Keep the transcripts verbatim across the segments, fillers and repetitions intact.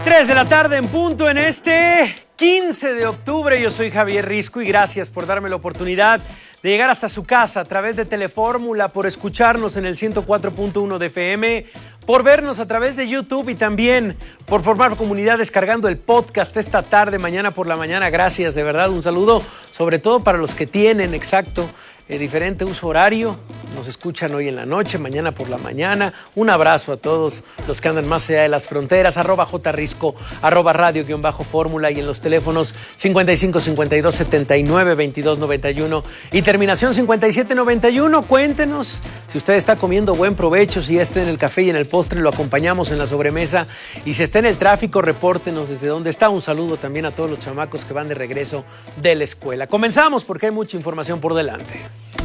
tres de la tarde en punto en este quince de octubre. Yo soy Javier Risco y gracias por darme la oportunidad de llegar hasta su casa a través de Telefórmula, por escucharnos en el ciento cuatro punto uno de F M, por vernos a través de YouTube y también por formar comunidad descargando el podcast esta tarde, mañana por la mañana. Gracias, de verdad, un saludo sobre todo para los que tienen, exacto, eh, diferente uso horario. Nos escuchan hoy en la noche, mañana por la mañana. Un abrazo a todos los que andan más allá de las fronteras. Arroba jrisco, arroba radio guión bajo fórmula y en los teléfonos cincuenta y cinco cincuenta y dos setenta y nueve veintidós noventa y uno y terminación cincuenta y siete noventa y uno. Cuéntenos si usted está comiendo, buen provecho. Si ya está en el café y en el postre, lo acompañamos en la sobremesa. Y si está en el tráfico, repórtenos desde dónde está. Un saludo también a todos los chamacos que van de regreso de la escuela. Comenzamos porque hay mucha información por delante.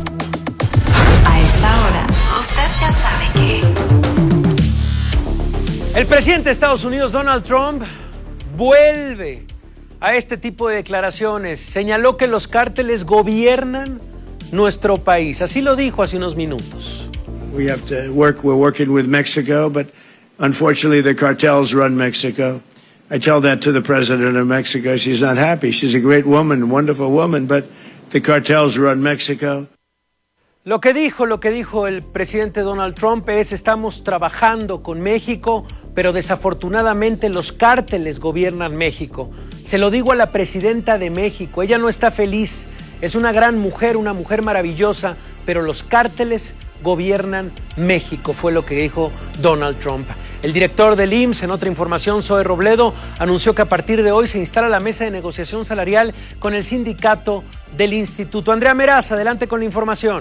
A esta hora, usted ya sabe que... El presidente de Estados Unidos, Donald Trump, vuelve a este tipo de declaraciones. Señaló que los cárteles gobiernan nuestro país. Así lo dijo hace unos minutos. We have to work, we're working with Mexico, but unfortunately the cartels run Mexico. I tell that to the president of Mexico. She's not happy. She's a great woman, wonderful woman, but the cartels run Mexico. Lo que dijo, lo que dijo el presidente Donald Trump es: estamos trabajando con México, pero desafortunadamente los cárteles gobiernan México. Se lo digo a la presidenta de México, ella no está feliz, es una gran mujer, una mujer maravillosa, pero los cárteles gobiernan México, fue lo que dijo Donald Trump. El director del I M S S, en otra información, Zoe Robledo, anunció que a partir de hoy se instala la mesa de negociación salarial con el sindicato del instituto. Andrea Meraz, adelante con la información.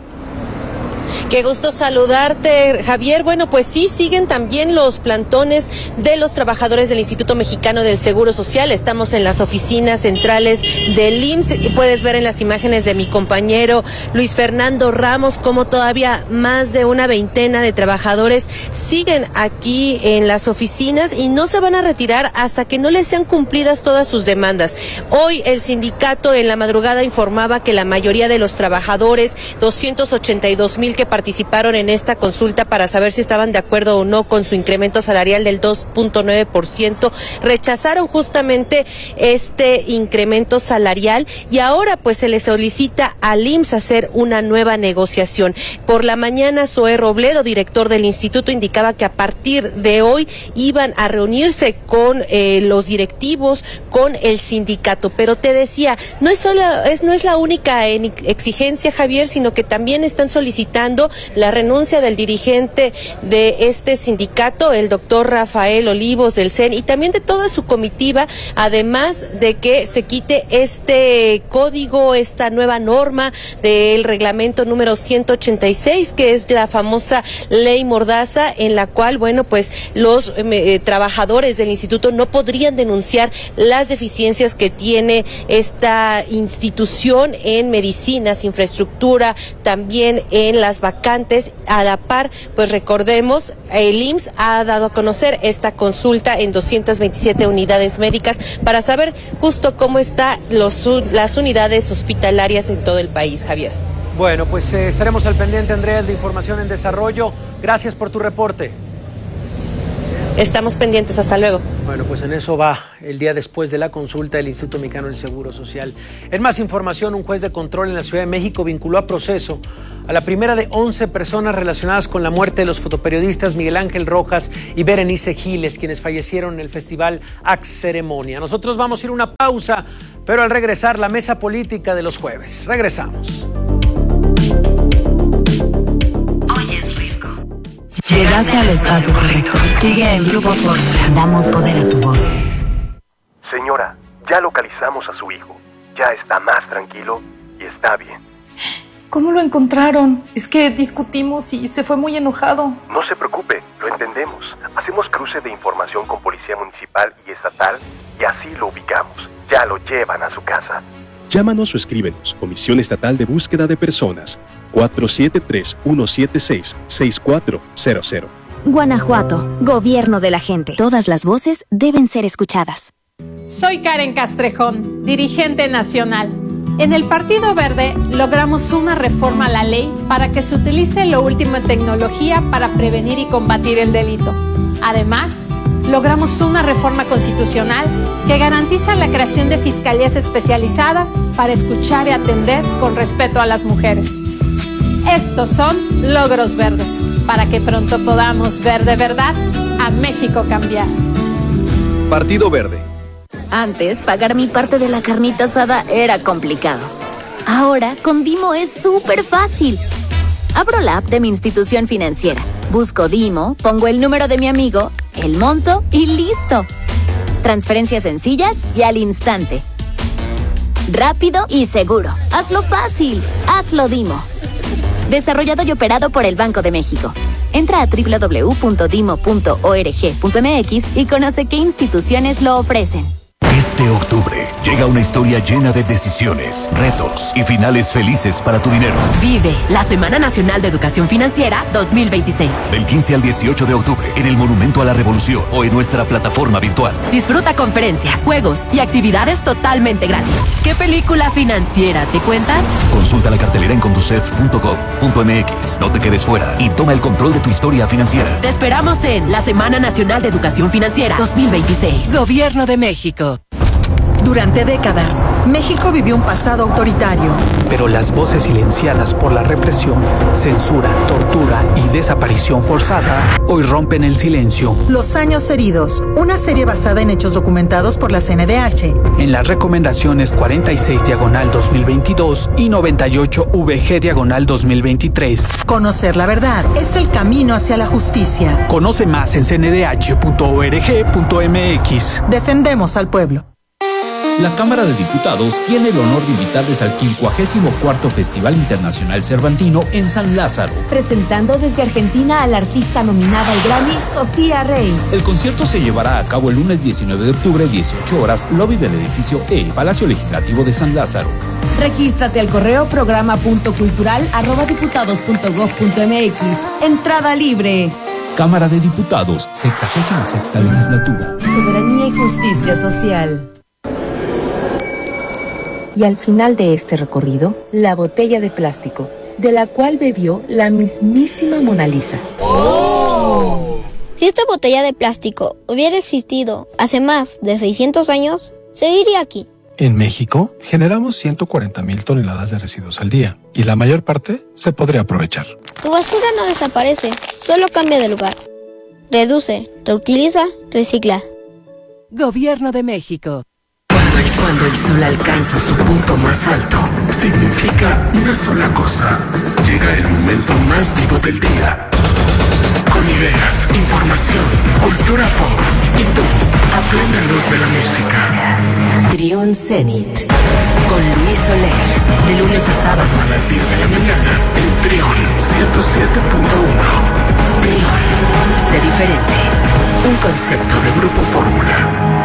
Qué gusto saludarte, Javier. Bueno, pues sí, siguen también los plantones de los trabajadores del Instituto Mexicano del Seguro Social. Estamos en las oficinas centrales del I M S S y puedes ver en las imágenes de mi compañero Luis Fernando Ramos cómo todavía más de una veintena de trabajadores siguen aquí en las oficinas y no se van a retirar hasta que no les sean cumplidas todas sus demandas. Hoy el sindicato en la madrugada informaba que la mayoría de los trabajadores, doscientos ochenta y dos mil que participaron en esta consulta para saber si estaban de acuerdo o no con su incremento salarial del dos punto nueve por ciento, rechazaron justamente este incremento salarial y ahora pues se le solicita al I M S S hacer una nueva negociación. Por la mañana, Zoe Robledo, director del instituto, indicaba que a partir de hoy iban a reunirse con eh, los directivos, con el sindicato, pero te decía, no es solo, es, no es la única exigencia, Javier, sino que también están solicitando la renuncia del dirigente de este sindicato, el doctor Rafael Olivos del C E N, y también de toda su comitiva, además de que se quite este código, esta nueva norma del reglamento número ciento ochenta y seis, que es la famosa ley Mordaza, en la cual, bueno, pues los eh, trabajadores del instituto no podrían denunciar las deficiencias que tiene esta institución en medicinas, infraestructura, también en las vacantes. A la par, pues recordemos, el I M S S ha dado a conocer esta consulta en doscientas veintisiete unidades médicas para saber justo cómo están los, las unidades hospitalarias en todo el país, Javier. Bueno, pues eh, estaremos al pendiente, Andrea, de información en desarrollo. Gracias por tu reporte. Estamos pendientes, hasta luego. Bueno, pues en eso va el día después de la consulta del Instituto Mexicano del Seguro Social. En más información, un juez de control en la Ciudad de México vinculó a proceso a la primera de once personas relacionadas con la muerte de los fotoperiodistas Miguel Ángel Rojas y Berenice Giles, quienes fallecieron en el festival Ax Ceremonia. Nosotros vamos a ir a una pausa, pero al regresar, la mesa política de los jueves. Regresamos. Llegaste al espacio correcto. Sigue el Grupo Fórmula. Damos poder a tu voz. Señora, ya localizamos a su hijo. Ya está más tranquilo y está bien. ¿Cómo lo encontraron? Es que discutimos y se fue muy enojado. No se preocupe, lo entendemos. Hacemos cruce de información con Policía Municipal y Estatal y así lo ubicamos. Ya lo llevan a su casa. Llámanos o escríbenos. Comisión Estatal de Búsqueda de Personas. cuatro siete tres, uno siete seis, seis cuatro cero cero. Guanajuato, gobierno de la gente. Todas las voces deben ser escuchadas. Soy Karen Castrejón, dirigente nacional. En el Partido Verde logramos una reforma a la ley para que se utilice lo último en tecnología para prevenir y combatir el delito. Además, logramos una reforma constitucional que garantiza la creación de fiscalías especializadas para escuchar y atender con respeto a las mujeres. Estos son logros verdes, para que pronto podamos ver de verdad a México cambiar. Partido Verde. Antes, pagar mi parte de la carnita asada era complicado. Ahora, con Dimo es súper fácil. Abro la app de mi institución financiera, busco Dimo, pongo el número de mi amigo, el monto y listo. Transferencias sencillas y al instante. Rápido y seguro. Hazlo fácil. Hazlo Dimo. Desarrollado y operado por el Banco de México. Entra a doble u doble u doble u punto dimo punto org punto m x y conoce qué instituciones lo ofrecen. Este octubre llega una historia llena de decisiones, retos y finales felices para tu dinero. Vive la Semana Nacional de Educación Financiera dos mil veintiséis. Del quince al dieciocho de octubre en el Monumento a la Revolución o en nuestra plataforma virtual. Disfruta conferencias, juegos y actividades totalmente gratis. ¿Qué película financiera te cuentas? Consulta la cartelera en conducef punto gov punto m x. No te quedes fuera y toma el control de tu historia financiera. Te esperamos en la Semana Nacional de Educación Financiera dos mil veintiséis. Gobierno de México. Durante décadas, México vivió un pasado autoritario. Pero las voces silenciadas por la represión, censura, tortura y desaparición forzada hoy rompen el silencio. Los años heridos, una serie basada en hechos documentados por la C N D H. En las recomendaciones cuarenta y seis diagonal dos mil veintidós y noventa y ocho V G diagonal dos mil veintitrés. Conocer la verdad es el camino hacia la justicia. Conoce más en c n d h punto org punto m x. Defendemos al pueblo. La Cámara de Diputados tiene el honor de invitarles al quincuagésimo cuarto Festival Internacional Cervantino en San Lázaro. Presentando desde Argentina a la artista nominada al Grammy, Sofía Rey. El concierto se llevará a cabo el lunes diecinueve de octubre, dieciocho horas, lobby del edificio E, Palacio Legislativo de San Lázaro. Regístrate al correo programa punto cultural arroba diputados punto gov punto m x. Entrada libre. Cámara de Diputados, sexagésima sexta legislatura. Soberanía y justicia social. Y al final de este recorrido, la botella de plástico, de la cual bebió la mismísima Mona Lisa. ¡Oh! Si esta botella de plástico hubiera existido hace más de seiscientos años, seguiría aquí. En México, generamos ciento cuarenta mil toneladas de residuos al día, y la mayor parte se podría aprovechar. Tu basura no desaparece, solo cambia de lugar. Reduce, reutiliza, recicla. Gobierno de México. Cuando el sol alcanza su punto más alto, significa una sola cosa. Llega el momento más vivo del día. Con ideas, información, cultura pop y tú, a plena luz de la música. Trión Zenit. Con Luis Soler. De lunes a sábado a las diez de la mañana en Trión ciento siete punto uno. Trión. Sé diferente. Un concepto de Grupo Fórmula.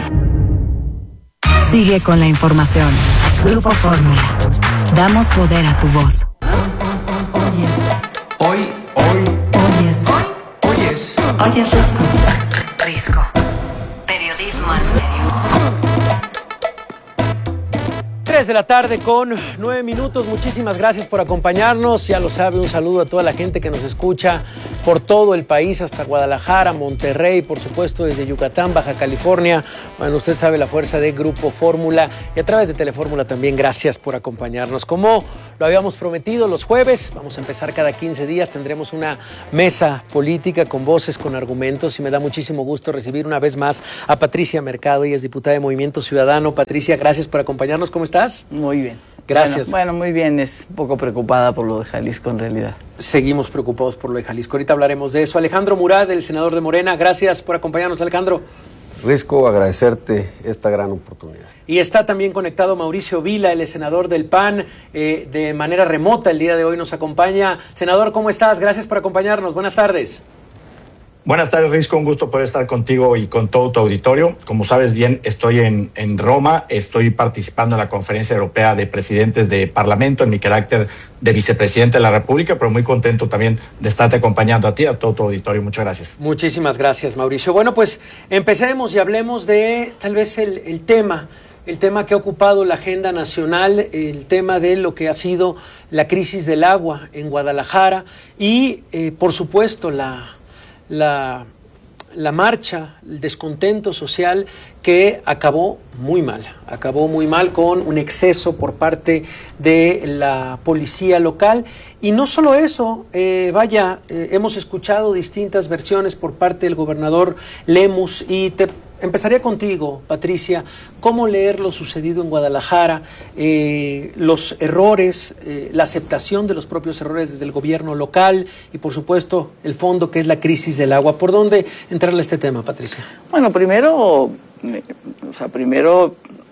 Sigue con la información. Grupo Fórmula. Damos poder a tu voz. Oyes. Hoy, hoy. Oyes. Oyes. Oyes Risco. Risco. Periodismo en serio. tres de la tarde con nueve minutos. Muchísimas gracias por acompañarnos. Ya lo sabe, un saludo a toda la gente que nos escucha por todo el país, hasta Guadalajara, Monterrey, por supuesto desde Yucatán, Baja California. Bueno, usted sabe la fuerza de Grupo Fórmula y a través de Telefórmula también. Gracias por acompañarnos. Como lo habíamos prometido los jueves, vamos a empezar cada quince días. Tendremos una mesa política con voces, con argumentos, y me da muchísimo gusto recibir una vez más a Patricia Mercado. Ella es diputada de Movimiento Ciudadano. Patricia, gracias por acompañarnos. ¿Cómo estás? Muy bien. Gracias. Bueno, bueno, muy bien. Es un poco preocupada por lo de Jalisco en realidad. Seguimos preocupados por lo de Jalisco. Ahorita hablaremos de eso. Alejandro Murat, el senador de Morena. Gracias por acompañarnos, Alejandro. Risco, agradecerte esta gran oportunidad. Y está también conectado Mauricio Vila, el senador del P A N, eh, de manera remota. El día de hoy nos acompaña. Senador, ¿cómo estás? Gracias por acompañarnos. Buenas tardes. Buenas tardes, Risco. Un gusto poder estar contigo y con todo tu auditorio. Como sabes bien, estoy en, en Roma. Estoy participando en la Conferencia Europea de Presidentes de Parlamento en mi carácter de vicepresidente de la República, pero muy contento también de estarte acompañando a ti, a todo tu auditorio. Muchas gracias. Muchísimas gracias, Mauricio. Bueno, pues empecemos y hablemos de tal vez el, el tema, el tema que ha ocupado la agenda nacional, el tema de lo que ha sido la crisis del agua en Guadalajara y, eh, por supuesto, la... La, la marcha, el descontento social que acabó muy mal, acabó muy mal con un exceso por parte de la policía local. Y no solo eso, eh, vaya, eh, hemos escuchado distintas versiones por parte del gobernador Lemus y te empezaría contigo, Patricia. ¿Cómo leer lo sucedido en Guadalajara, eh, los errores, eh, la aceptación de los propios errores desde el gobierno local y, por supuesto, el fondo que es la crisis del agua? ¿Por dónde entrarle a este tema, Patricia? Bueno, primero, o sea, primero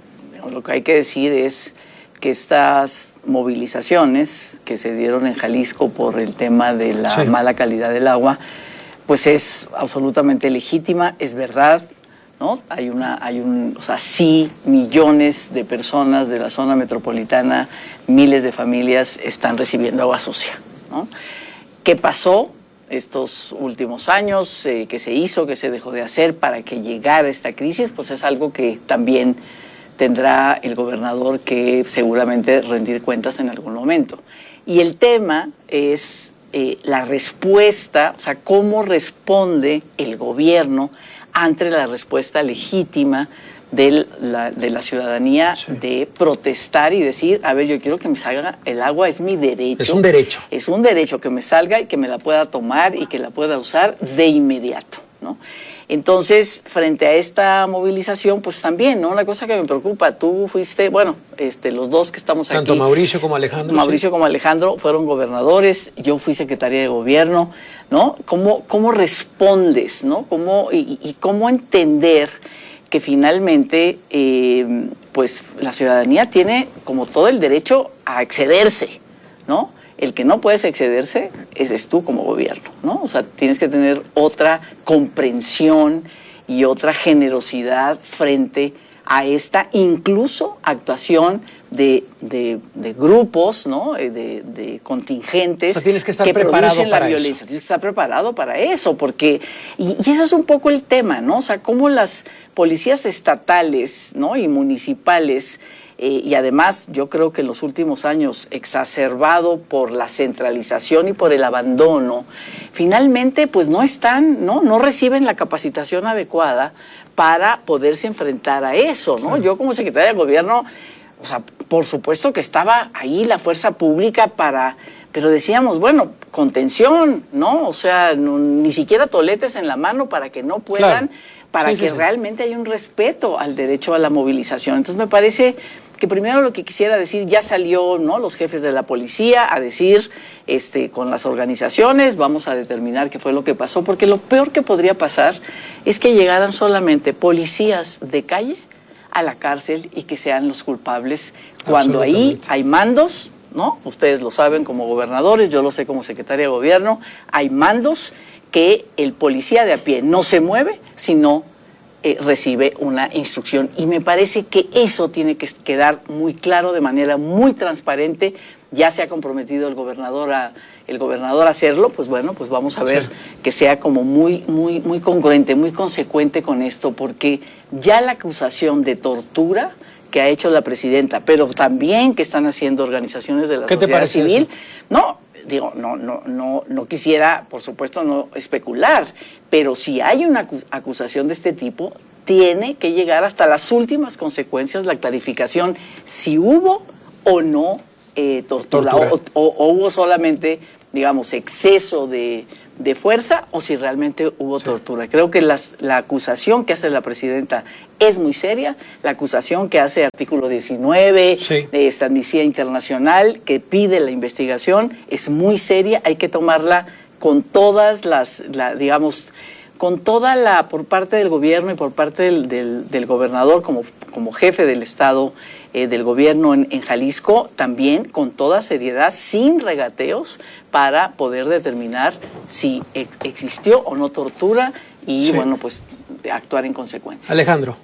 lo que hay que decir es que estas movilizaciones que se dieron en Jalisco por el tema de la sí. mala calidad del agua, pues es absolutamente legítima, es verdad. ¿No? Hay una, hay un, o sea, sí, millones de personas de la zona metropolitana, miles de familias están recibiendo agua sucia, ¿no? ¿Qué pasó estos últimos años? Eh, ¿Qué se hizo? ¿Qué se dejó de hacer para que llegara esta crisis? Pues es algo que también tendrá el gobernador que seguramente rendir cuentas en algún momento. Y el tema es eh, la respuesta, o sea, cómo responde el gobierno ante la respuesta legítima de la, de la ciudadanía sí. de protestar y decir, a ver, yo quiero que me salga el agua, es mi derecho. Es un derecho. Es un derecho que me salga y que me la pueda tomar y que la pueda usar de inmediato, ¿no? Entonces, frente a esta movilización, pues también, ¿no? Una cosa que me preocupa, tú fuiste, bueno, este, los dos que estamos aquí. Tanto Mauricio como Alejandro. Mauricio sí. como Alejandro fueron gobernadores, yo fui secretaria de gobierno, ¿no? ¿Cómo, cómo respondes, ¿no? ¿Cómo, y, y cómo entender que finalmente, eh, pues, la ciudadanía tiene como todo el derecho a excederse, ¿no? El que no puedes excederse es tú como gobierno, ¿no? O sea, tienes que tener otra comprensión y otra generosidad frente a esta incluso actuación de, de, de grupos, ¿no? De, de contingentes. O sea, tienes que estar que preparado producen la para violencia. eso. Tienes que estar preparado para eso, porque y, y eso es un poco el tema, ¿no? O sea, cómo las policías estatales, ¿no? Y municipales. Eh, y además yo creo que en los últimos años, exacerbado por la centralización y por el abandono, finalmente pues no están, no, no reciben la capacitación adecuada para poderse enfrentar a eso, ¿no? Sí. Yo como secretaria de gobierno, o sea, por supuesto que estaba ahí la fuerza pública para, pero decíamos, bueno, contención, ¿no? O sea, no, ni siquiera toletes en la mano para que no puedan, claro. para sí, que sí, sí. realmente haya un respeto al derecho a la movilización. Entonces me parece que primero lo que quisiera decir, ya salió, ¿no? Los jefes de la policía a decir, este, con las organizaciones, vamos a determinar qué fue lo que pasó, porque lo peor que podría pasar es que llegaran solamente policías de calle a la cárcel y que sean los culpables, cuando ahí hay mandos, ¿no? Ustedes lo saben como gobernadores, yo lo sé como secretaria de gobierno, hay mandos que el policía de a pie no se mueve, sino Eh, recibe una instrucción, y me parece que eso tiene que quedar muy claro de manera muy transparente. Ya se ha comprometido el gobernador a el gobernador a hacerlo, pues bueno, pues vamos a ver sí. que sea como muy muy muy congruente, muy consecuente con esto, porque ya la acusación de tortura que ha hecho la presidenta, pero también que están haciendo organizaciones de la sociedad civil, eso? no Digo, no, no, no, no quisiera, por supuesto, no especular, pero si hay una acusación de este tipo, tiene que llegar hasta las últimas consecuencias, la clarificación si hubo o no eh, tortura, tortura. O, o, o hubo solamente, digamos, exceso de, de fuerza, o si realmente hubo sí. tortura. Creo que las, la acusación que hace la presidenta es muy seria, la acusación que hace artículo diecinueve sí. de esta Amnistía Internacional, que pide la investigación, es muy seria, hay que tomarla con todas las, la, digamos, con toda la, por parte del gobierno y por parte del, del, del gobernador como, como jefe del Estado, eh, del gobierno en, en Jalisco, también con toda seriedad, sin regateos, para poder determinar si ex existió o no tortura y, sí. bueno, pues actuar en consecuencia. Alejandro.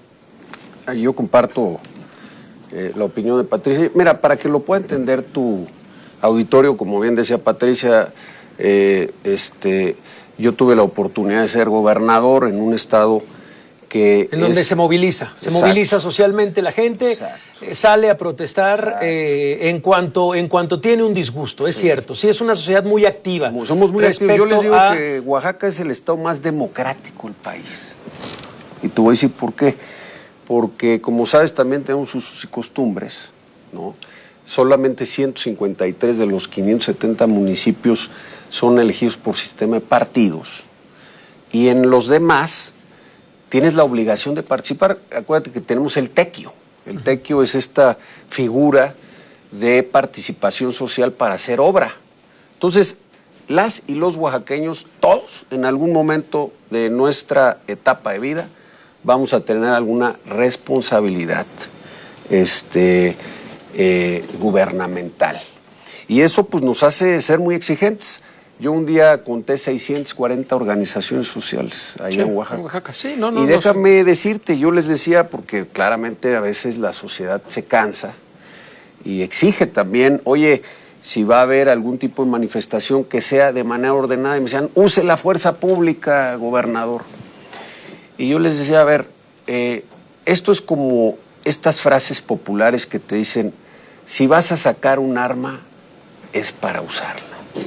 Yo comparto eh, la opinión de Patricia. Mira, para que lo pueda entender tu auditorio, como bien decía Patricia, eh, este, yo tuve la oportunidad de ser gobernador en un estado que en donde es, se moviliza, se exacto, moviliza socialmente la gente, eh, sale a protestar eh, en cuanto en cuanto tiene un disgusto, es sí. cierto, sí es una sociedad muy activa. Somos muy activos. Yo les digo a... que Oaxaca es el estado más democrático del país. Y te voy a decir por qué. Porque, como sabes, también tenemos usos y costumbres, ¿no? Solamente ciento cincuenta y tres de los quinientos setenta municipios son elegidos por sistema de partidos. Y en los demás tienes la obligación de participar. Acuérdate que tenemos el tequio. El tequio es esta figura de participación social para hacer obra. Entonces, las y los oaxaqueños, todos, en algún momento de nuestra etapa de vida, vamos a tener alguna responsabilidad este, eh, gubernamental. Y eso pues nos hace ser muy exigentes. Yo un día conté seiscientas cuarenta organizaciones sociales allá sí, en Oaxaca. En Oaxaca. Sí, no, no, y déjame no, decirte, yo les decía, porque claramente a veces la sociedad se cansa y exige también, oye, si va a haber algún tipo de manifestación que sea de manera ordenada, y me decían, use la fuerza pública, gobernador. Y yo les decía, a ver, eh, esto es como estas frases populares que te dicen, si vas a sacar un arma, es para usarla.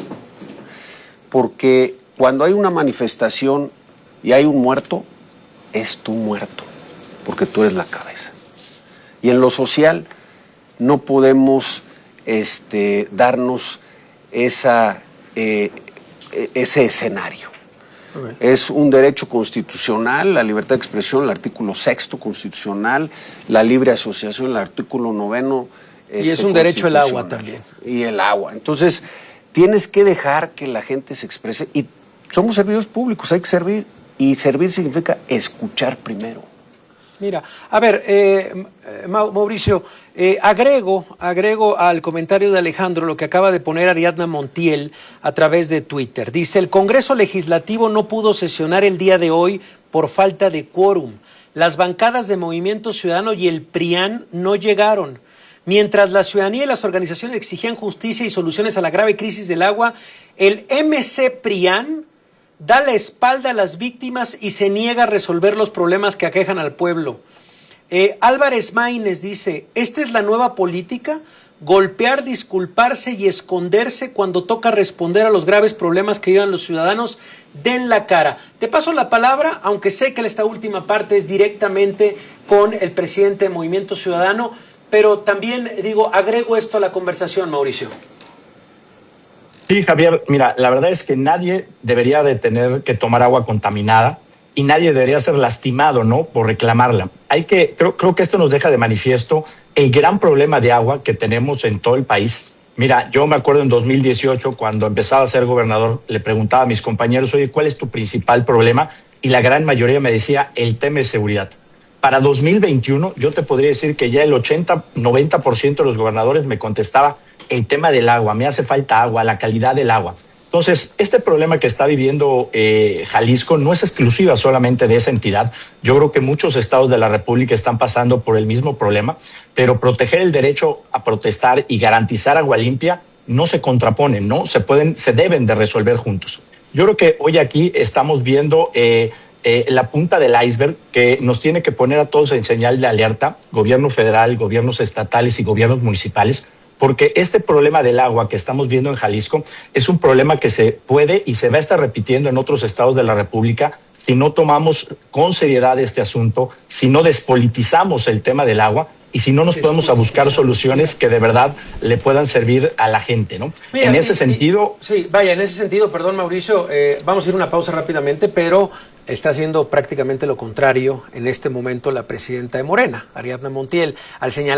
Porque cuando hay una manifestación y hay un muerto, es tu muerto, porque tú eres la cabeza. Y en lo social no podemos este, darnos esa, eh, ese escenario. Okay. Es un derecho constitucional, la libertad de expresión, el artículo sexto constitucional, la libre asociación, el artículo noveno. Este, y es un derecho el agua también. Y el agua. Entonces, tienes que dejar que la gente se exprese. Y somos servidores públicos, hay que servir. Y servir significa escuchar primero. Mira, a ver, eh, Mauricio, eh, agrego, agrego al comentario de Alejandro lo que acaba de poner Ariadna Montiel a través de Twitter. Dice, el Congreso Legislativo no pudo sesionar el día de hoy por falta de quórum. Las bancadas de Movimiento Ciudadano y el PRIAN no llegaron. Mientras la ciudadanía y las organizaciones exigían justicia y soluciones a la grave crisis del agua, el M C PRIAN da la espalda a las víctimas y se niega a resolver los problemas que aquejan al pueblo. Eh, Álvarez Maínez dice, ¿esta es la nueva política? Golpear, disculparse y esconderse cuando toca responder a los graves problemas que vivan los ciudadanos. Den la cara. Te paso la palabra, aunque sé que esta última parte es directamente con el presidente de Movimiento Ciudadano, pero también, digo, agrego esto a la conversación, Mauricio. Sí, Javier, mira, la verdad es que nadie debería de tener que tomar agua contaminada y nadie debería ser lastimado, ¿no?, por reclamarla. Hay que, creo, creo que esto nos deja de manifiesto el gran problema de agua que tenemos en todo el país. Mira, yo me acuerdo en dos mil dieciocho, cuando empezaba a ser gobernador, le preguntaba a mis compañeros, oye, ¿cuál es tu principal problema? Y la gran mayoría me decía, el tema de seguridad. Para dos mil veintiuno, yo te podría decir que ya el ochenta, noventa por ciento de los gobernadores me contestaba el tema del agua, me hace falta agua, la calidad del agua. Entonces, este problema que está viviendo eh, Jalisco no es exclusiva solamente de esa entidad. Yo creo que muchos estados de la República están pasando por el mismo problema, pero proteger el derecho a protestar y garantizar agua limpia no se contraponen, ¿no? Se pueden, se deben de resolver juntos. Yo creo que hoy aquí estamos viendo eh, eh, la punta del iceberg que nos tiene que poner a todos en señal de alerta, gobierno federal, gobiernos estatales y gobiernos municipales, porque este problema del agua que estamos viendo en Jalisco es un problema que se puede y se va a estar repitiendo en otros estados de la República si no tomamos con seriedad este asunto, si no despolitizamos el tema del agua y si no nos podemos a buscar soluciones que de verdad le puedan servir a la gente, ¿no? Mira, en ese y, sentido... Y, sí, vaya, en ese sentido, perdón, Mauricio, eh, vamos a ir a una pausa rápidamente, pero está haciendo prácticamente lo contrario en este momento la presidenta de Morena, Ariadna Montiel, al señalar